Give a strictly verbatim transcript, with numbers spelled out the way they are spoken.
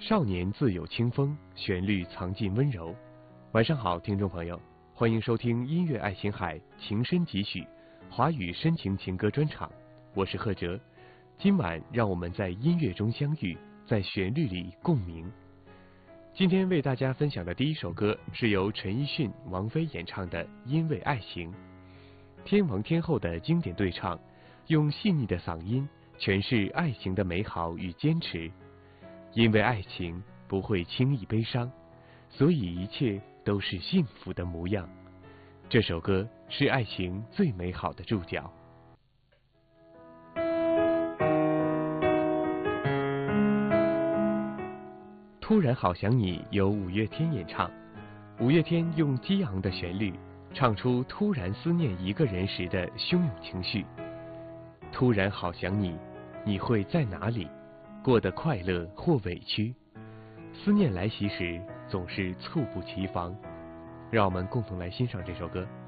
少年自有清风，旋律藏尽温柔。晚上好，听众朋友，欢迎收听音乐爱琴海情深几许华语深情情歌专场，我是贺哲。今晚让我们在音乐中相遇，在旋律里共鸣。今天为大家分享的第一首歌是由陈奕迅、王菲演唱的《因为爱情》，天王天后的经典对唱，用细腻的嗓音诠释爱情的美好与坚持。因为爱情不会轻易悲伤，所以一切都是幸福的模样。这首歌是爱情最美好的注脚。突然好想你由五月天演唱，五月天用激昂的旋律唱出突然思念一个人时的汹涌情绪。突然好想你，你会在哪里？过得快乐或委屈，思念来袭时总是猝不及防。让我们共同来欣赏这首歌。